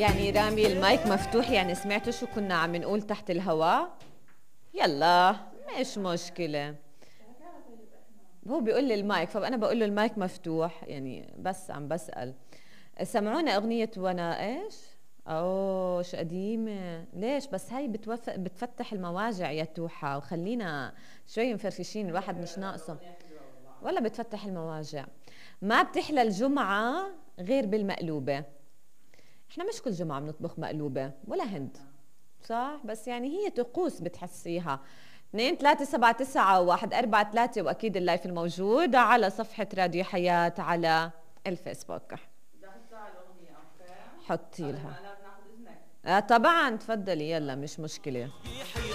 يعني رامي المايك مفتوح، يعني سمعتوا شو كنا عم نقول تحت الهواء؟ يلا مش مشكلة. هو بيقول لي المايك، فأنا بقول له المايك مفتوح، يعني بس عم بسأل. سمعونا أغنية وانا ايش؟ اوه شو قديمة، ليش بس هاي بتفتح المواجع يا توحة، وخلينا شوي مفرفشين، الواحد مش ناقصه. ولا بتفتح المواجع. ما بتحلى الجمعة غير بالمقلوبة. احنا مش كل جمعة بنطبخ مقلوبة ولا هند، صح؟ بس يعني هي طقوس بتحسيها. 2 3 7 9 1 4 3، واكيد اللايف الموجود على صفحة راديو حياة على الفيسبوك. بدي احطها على الاغنيه، اوكي؟ حطي لها. انا لازم اخذ اذنك. طبعا تفضلي، يلا مش مشكلة.